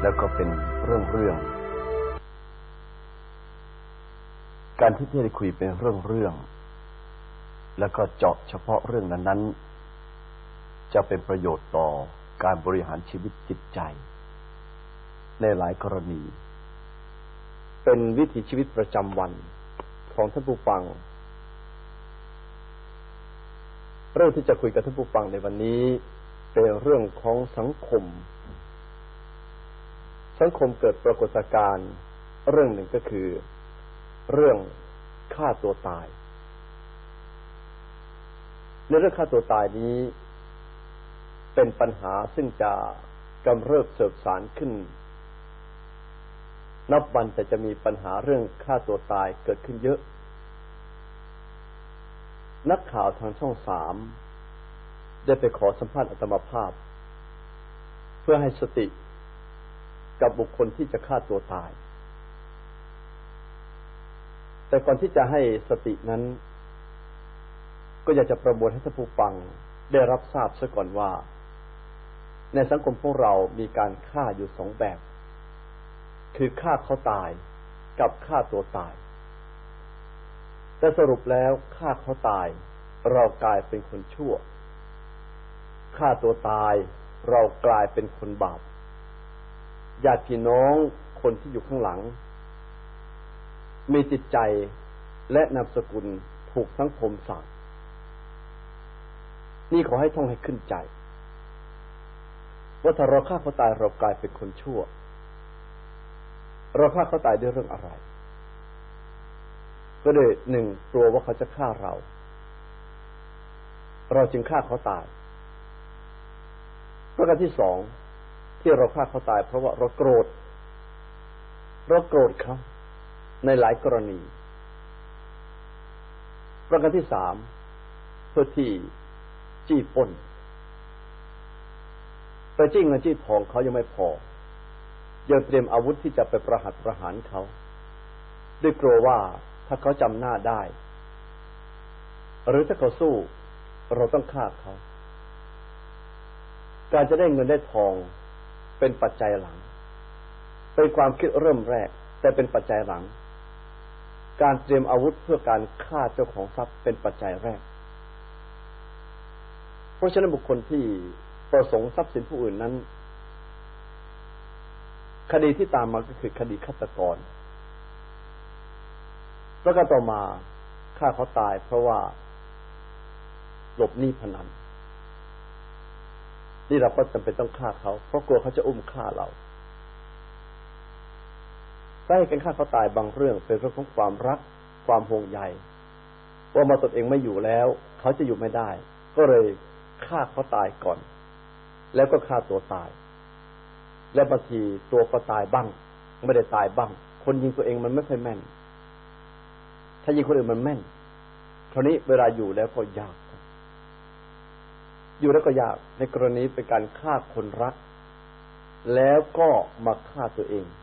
แล้วก็เป็นเรื่องการที่ได้คุยเป็นเรื่องแล้วก็เจาะเฉพาะเรื่องนั้นๆจะเป็นประโยชน์ต่อการบริหารชีวิตจิตใจในหลายกรณีเป็นวิถีชีวิตประจำวันของท่านผู้ฟังเรื่องที่จะคุยกับท่านผู้ฟังในวันนี้เป็นเรื่องของสังคมเกิดปรากฏการณ์เรื่องหนึ่งก็คือเรื่องฆ่าตัวตายในเรื่องฆ่าตัวตายนี้เป็นปัญหาซึ่งจะกำเริบเสบสารขึ้นนับวันแต่จะมีปัญหาเรื่องฆ่าตัวตายเกิดขึ้นเยอะนักข่าวทางช่อง3ได้ไปขอสัมภาษณ์อาตมาภาพเพื่อให้สติกับบุคคลที่จะฆ่าตัวตายแต่ก่อนที่จะให้สตินั้นก็อยากจะประมวลให้ท่านผู้ฟังได้รับทราบซะก่อนว่าในสังคมของเรามีการฆ่าอยู่2แบบคือฆ่าเขาตายกับฆ่าตัวตายแต่สรุปแล้วฆ่าเขาตายเรากลายเป็นคนชั่วฆ่าตัวตายเรากลายเป็นคนบาปญาติพี่น้องคนที่อยู่ข้างหลังมีจิตใจและนามสกุลถูกสังคมสาปนี่ขอให้ท่องให้ขึ้นใจว่าถ้าเราฆ่าเขาตายเรากลายเป็นคนชั่วเราฆ่าเขาตายด้วยเรื่องอะไรก็เลย1กลัวว่าเขาจะฆ่าเราจึงฆ่าเขาตายประการที่2ที่เราฆ่าเขาตายเพราะว่าเราโกรธเขาในหลายกรณีประการที่3เพื่อที่จี้ปล้นไปจี้เงินจี้ทองเขายังไม่พอยังเตรียมอาวุธที่จะไปประหารเขาด้วยกลัวว่าถ้าเขาจำหน้าได้หรือถ้าเขาสู้เราต้องฆ่าเขาการจะได้เงินได้ทองเป็นปัจจัยหลังเป็นความคิดเริ่มแรกแต่เป็นปัจจัยหลังการเตรียมอาวุธเพื่อการฆ่าเจ้าของทรัพย์เป็นปัจจัยแรกเพราะฉะนั้นบุคคลที่ประสงค์ทรัพย์สินผู้อื่นนั้นคดีที่ตามมาก็คือคดีฆาตกรแล้วก็ต่อมาฆ่าเขาตายเพราะว่าหลบหนี้พนันนี่เราก็จำเป็นต้องฆ่าเขาเพราะกลัวเขาจะอุ้มฆ่าเราสาเหตุการฆ่าเขาตายบางเรื่องเป็นเรื่องของความรักความห่วงใยว่ามาตนเองไม่อยู่แล้วเขาจะอยู่ไม่ได้ก็เลยฆ่าเขาตายก่อนแล้วก็ฆ่าตัวตายและบางทีตัวก็ตายบ้างไม่ได้ตายบ้างคนยิงตัวเองมันไม่ค่อยแม่นถ้ายิงคนอื่นมันแม่นคราวนี้เวลาอยู่แล้วก็ยากในกรณีเป็นการฆ่าคนรักแล้วก็มาฆ่าตัวเอง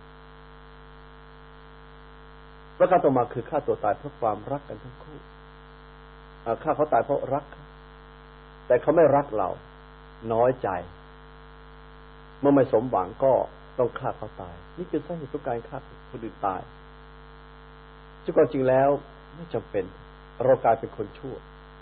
แล้วการต่อมาคือฆ่าตัวตายเพราะความรักกันทั้งคู่ฆ่าเขาตายเพราะรักแต่เขาไม่รักเราน้อยใจเมื่อไม่สมหวังก็ต้องฆ่าเขาตายนี่คือสาเหตุของการฆ่าคนอื่นตายซึ่งจริงแล้วไม่จำเป็นเรากลายเป็นคนชั่ว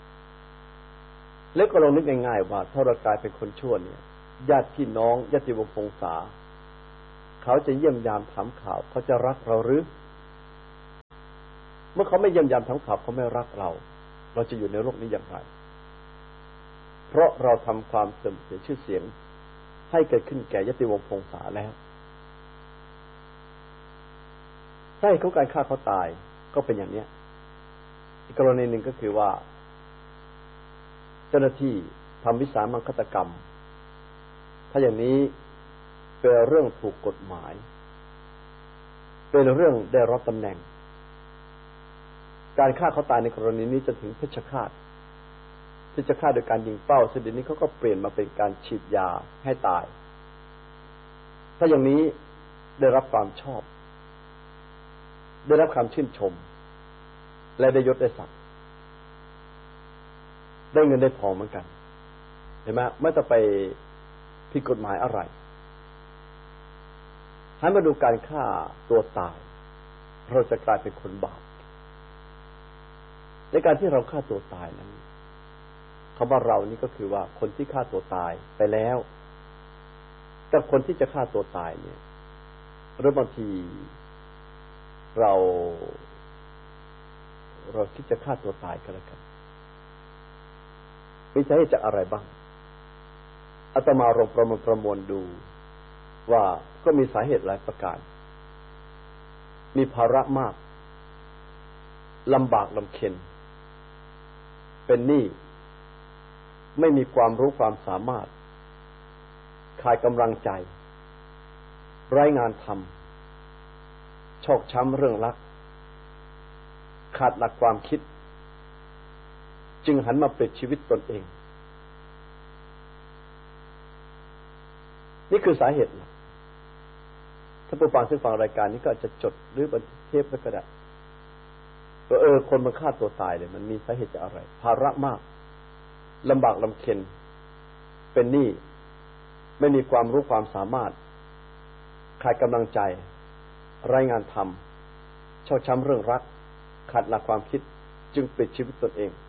แล้วก็ลองนึกง่ายๆว่าถ้าเรากลายเป็นคนชั่วเนี่ยญาติพี่น้องญาติวงศ์วงศาเขาจะเยี่ยมยามถามข่าวเขาจะรักเราหรือเมื่อเขาไม่เยี่ยมยามถามข่าวเขาไม่รักเราจะอยู่ในโลกนี้อย่างไรเพราะเราทำความเสื่อมเสียชื่อเสียงให้เกิดขึ้นแก่ญาติวงศ์วงศาแล้วใช่เขาการฆ่าเขาตายก็เป็นอย่างนี้อีกกรณีหนึ่งก็คือว่าเจ้าหน้าที่ทำวิสามัญฆาตกรรมถ้าอย่างนี้เป็นเรื่องถูกกฎหมายเป็นเรื่องได้รับตำแหน่งการฆ่าเขาตายในกรณีนี้จะถึงเพชฌฆาตที่จะฆ่าโดยการยิงเป้าซึ่งเดี๋ยวนี้เขาก็เปลี่ยนมาเป็นการฉีดยาให้ตายถ้าอย่างนี้ได้รับความชอบได้รับความชื่นชมและได้ยศได้ศักดิ์ได้เงินได้ทองเหมือนกันเห็นไหมไม่ต้องไปผิดกฎหมายอะไรให้มาดูการฆ่าตัวตายเราจะกลายเป็นคนบาปในการที่เราฆ่าตัวตายนั้นคำว่าเรานี่ก็คือว่าคนที่ฆ่าตัวตายไปแล้วกับคนที่จะฆ่าตัวตายเนี่ยหรือบางทีเราคิดจะฆ่าตัวตายก็แล้วกันมีสาเหตุจากอะไรบ้างอาตมาลองประมวลดูว่าก็มีสาเหตุหลายประการมีภาระมากลำบากลำเค็ญเป็นหนี้ไม่มีความรู้ความสามารถขาดกำลังใจไร้งานทำชอกช้ำเรื่องรักขาดหลักความคิดจึงหันมาปลิดชีวิตตนเองนี่คือสาเหตุนะถ้าผู้ฟังซึ่งฟังรายการนี้ก็จะจดหรือบันทึกเทปไว้ก็ได้ว่าคนมันฆ่าตัวตายเลยมันมีสาเหตุจากอะไรภาระมากลำบากลำเค็ญเป็นหนี้ไม่มีความรู้ความสามารถขาดกำลังใจไร้งานทำชอกช้ำเรื่องรักขาดหลักความคิดจึงปลิดชีวิตตนเอง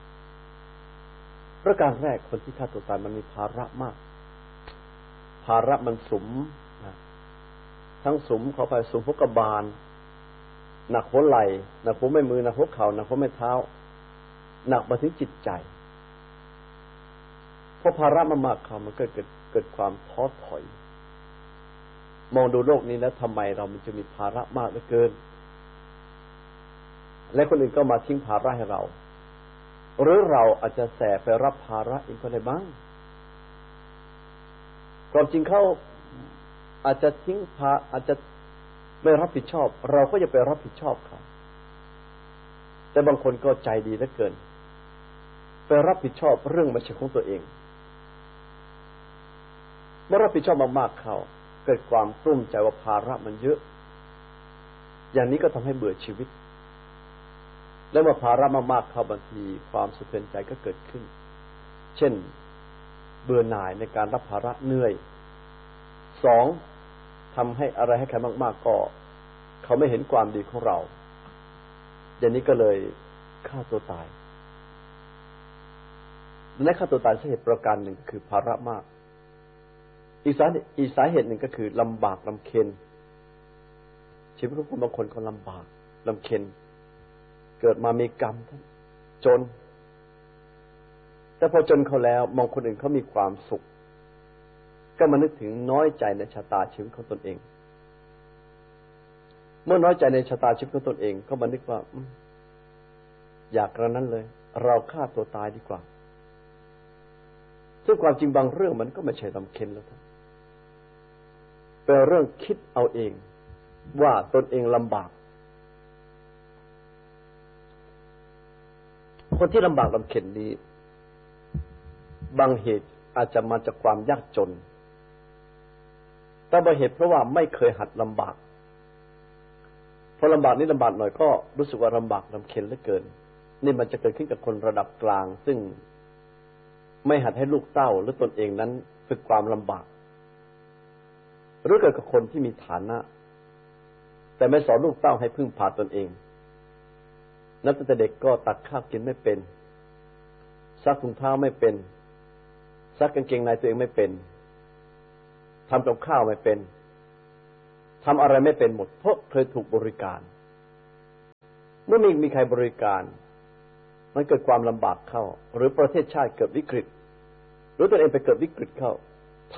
ประการแรกคนที่ฆ่าตัวตายมันมีภาระมากภาระมันสุมนะทั้งสุมเข้าไปสุมหัวกบาลหนักหัวไหล่หนักหัวแม่มือหนักหัวเข่าหนักหัวแม่เท้าหนักมาถึงจิตใจเพราะภาระมันมากเข้ามันก็เกิดความท้อถอยมองดูโลกนี้แล้วทำไมเรามันจะมีภาระมากเหลือเกินและคนอื่นก็มาทิ้งภาระให้เราหรือเราอาจจะแสไปรับภาระเองก็ได้บ้างความจริงเขาอาจจะทิ้งอาจจะไม่รับผิดชอบเราก็จะไปรับผิดชอบเขาแต่บางคนก็ใจดีเหลือเกินไปรับผิดชอบเรื่องไม่ใช่ของตัวเองเมื่อรับผิดชอบมากๆเขาเกิดความกลุ้มใจว่าภาระมันเยอะอย่างนี้ก็ทำให้เบื่อชีวิตแล้วเมื่อภาระมากๆเข้าบางทีความสะเทือนใจก็เกิดขึ้นเช่นเบื่อหน่ายในการรับภาระเหนื่อยสองทำให้อะไรให้ใครมากๆก็เขาไม่เห็นความดีของเราอย่างนี้ก็เลยฆ่าตัวตายและฆ่าตัวตายสาเหตุประการหนึ่งคือภาระมากอีกสาเหตุหนึ่งก็คือลำบากลำเค็ญชีวิตของคนบางคนก็ลำบากลำเค็ญเกิดมามีกรรมจนแต่พอจนเขาแล้วมองคนอื่นเขามีความสุขก็มานึกถึงน้อยใจในชะตาชีวิตของตนเองเมื่อน้อยใจในชะตาชีวิตของตนเองก็มานึกว่าอยากกระนั้นเลยเราฆ่าตัวตายดีกว่าซึ่งความจริงบางเรื่องมันก็ไม่ใช่ลำเค็ญแล้วท่านเป็นเรื่องคิดเอาเองว่าตนเองลำบากคนที่ลำบากลำเค็ญนี้บางเหตุอาจจะมาจากความยากจนแต่บางเหตุเพราะว่าไม่เคยหัดลำบากพอลำบากนี้ลำบากหน่อยก็รู้สึกว่าลำบากลำเค็ญเหลือเกินนี่มันจะเกิดขึ้นกับคนระดับกลางซึ่งไม่หัดให้ลูกเต้าหรือตนเองนั้นฝึกความลำบากหรือเกิดกับคนที่มีฐานะแต่ไม่สอนลูกเต้าให้พึ่งพาตนเองนับตั้งแต่เด็กก็ตักข้าวกินไม่เป็นซักถุงเท้าไม่เป็นซักกางเกงในตัวเองไม่เป็นทำกับข้าวไม่เป็นทำอะไรไม่เป็นหมดเพราะเคยถูกบริการเมื่อมีใครบริการมันเกิดความลำบากเข้าหรือประเทศชาติเกิดวิกฤตหรือตัวเองไปเกิดวิกฤตเข้า